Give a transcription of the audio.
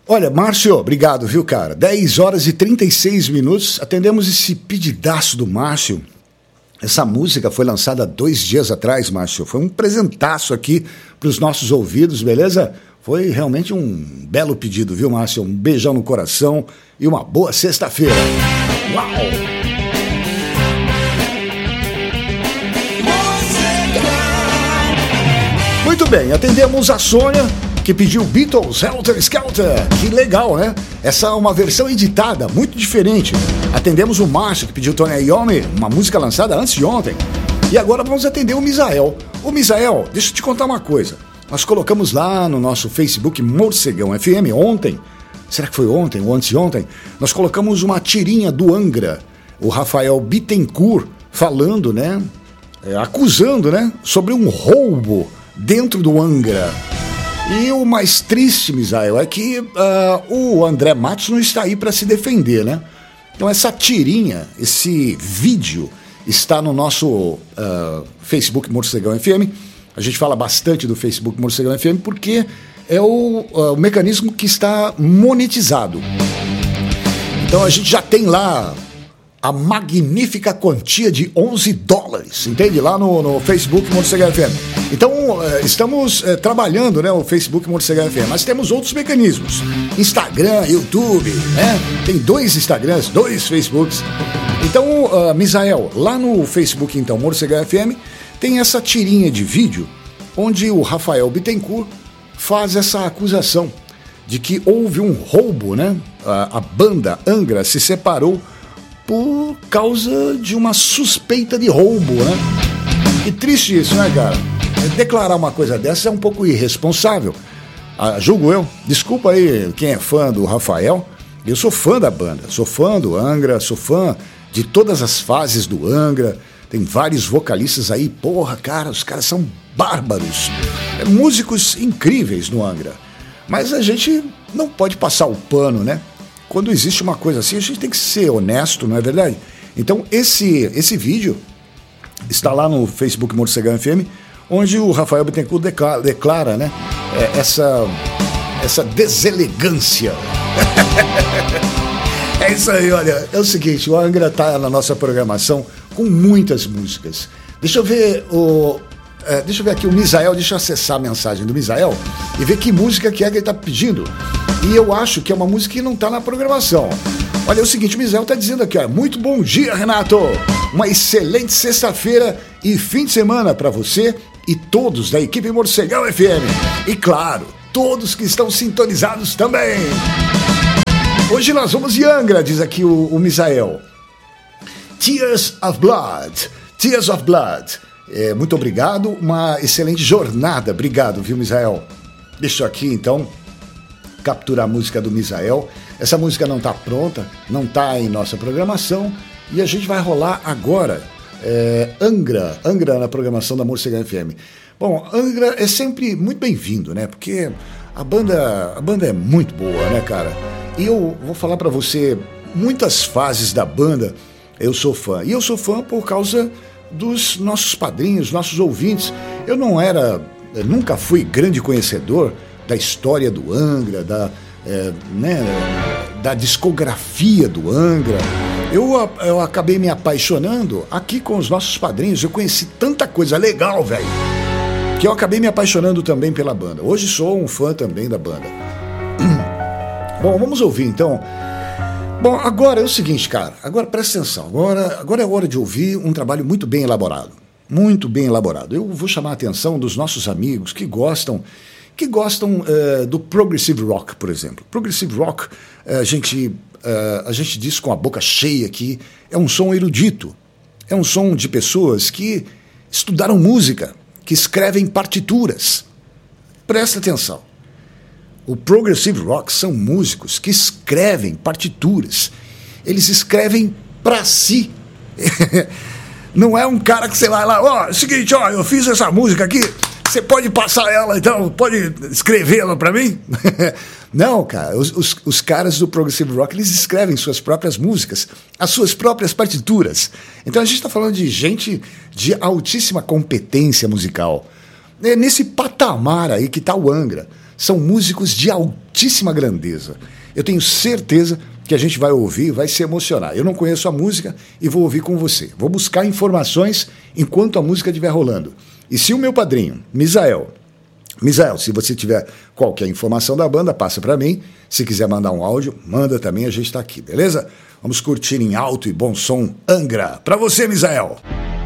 Olha, Márcio, obrigado, viu, cara? 10 horas e 36 minutos, atendemos esse pedidaço do Márcio. Essa música foi lançada 2 dias atrás, Márcio. Foi um presentaço aqui para os nossos ouvidos, beleza? Foi realmente um belo pedido, viu, Márcio? Um beijão no coração e uma boa sexta-feira. Uau! Muito bem, atendemos a Sônia, que pediu Beatles, Helter Skelter. Que legal, né? Essa é uma versão editada, muito diferente. Atendemos o Márcio, que pediu Tony Iommi, uma música lançada antes de ontem. E agora vamos atender o Misael. Ô Misael, deixa eu te contar uma coisa. Nós colocamos lá no nosso Facebook Morcegão FM ontem, será que foi ontem ou antes de ontem? Nós colocamos uma tirinha do Angra, o Rafael Bittencourt falando, né? Acusando, né? Sobre um roubo dentro do Angra. E o mais triste, Misael, é que o André Matos não está aí para se defender, né? Então essa tirinha, esse vídeo está no nosso Facebook Morcegão FM. A gente fala bastante do Facebook Morcegão FM porque é o mecanismo que está monetizado. Então a gente já tem lá a magnífica quantia de $11, entende? Lá no Facebook Morcegão FM. Então, estamos trabalhando, né, o Facebook Morcegão FM, mas temos outros mecanismos. Instagram, YouTube, né? Tem 2 Instagrams, 2 Facebooks. Então, Misael, lá no Facebook, então, Morcegão FM, tem essa tirinha de vídeo onde o Rafael Bittencourt faz essa acusação de que houve um roubo, né? A banda Angra se separou por causa de uma suspeita de roubo, né? Que triste isso, né, cara? Declarar uma coisa dessa é um pouco irresponsável, julgo eu. Desculpa aí quem é fã do Rafael. Eu sou fã da banda, sou fã do Angra, sou fã de todas as fases do Angra. Tem vários vocalistas aí, porra, cara, os caras são bárbaros. Músicos incríveis no Angra. Mas a gente não pode passar o pano, né? Quando existe uma coisa assim, a gente tem que ser honesto, não é verdade? Então, esse vídeo está lá no Facebook Morcegão FM, onde o Rafael Bittencourt declara, né, essa deselegância. É isso aí, olha, é o seguinte, o Angra está na nossa programação com muitas músicas. Deixa eu ver aqui o Misael, deixa eu acessar a mensagem do Misael e ver que música que ele está pedindo. E eu acho que é uma música que não está na programação. Olha, é o seguinte, o Misael está dizendo aqui, ó, muito bom dia, Renato! Uma excelente sexta-feira e fim de semana para você e todos da equipe Morcegão FM. E claro, todos que estão sintonizados também. Hoje nós vamos de Angra, diz aqui o Misael. Tears of Blood. Tears of Blood. Muito obrigado, uma excelente jornada. Obrigado, viu, Misael? Deixa eu aqui, então, capturar a música do Misael. Essa música não está pronta, não está em nossa programação e a gente vai rolar agora Angra na programação da Morcegão FM. Bom, Angra é sempre muito bem-vindo, né? Porque a banda é muito boa, né, cara? E eu vou falar para você, muitas fases da banda eu sou fã. E eu sou fã por causa dos nossos padrinhos, nossos ouvintes. Eu nunca fui grande conhecedor da história do Angra, da discografia do Angra. Eu acabei me apaixonando aqui com os nossos padrinhos. Eu conheci tanta coisa legal, velho, que eu acabei me apaixonando também pela banda. Hoje sou um fã também da banda. Bom, vamos ouvir então. Bom, agora é o seguinte, cara. Agora presta atenção. Agora é hora de ouvir um trabalho muito bem elaborado. Muito bem elaborado. Eu vou chamar a atenção dos nossos amigos que gostam do Progressive Rock, por exemplo. Progressive Rock, a gente diz com a boca cheia que é um som erudito, é um som de pessoas que estudaram música, que escrevem partituras. Presta atenção. O Progressive Rock são músicos que escrevem partituras. Eles escrevem para si. Não é um cara que você vai lá, é o seguinte, eu fiz essa música aqui, você pode passar ela, então, pode escrevê-la para mim? Não, cara, os caras do Progressive Rock, eles escrevem suas próprias músicas, as suas próprias partituras. Então a gente está falando de gente de altíssima competência musical. Nesse patamar aí que está o Angra, são músicos de altíssima altíssima grandeza. Eu tenho certeza que a gente vai ouvir, vai se emocionar. Eu não conheço a música e vou ouvir com você. Vou buscar informações enquanto a música estiver rolando. E se o meu padrinho, Misael, se você tiver qualquer informação da banda, passa para mim. Se quiser mandar um áudio, manda também, a gente está aqui, beleza? Vamos curtir em alto e bom som Angra. Para você, Misael!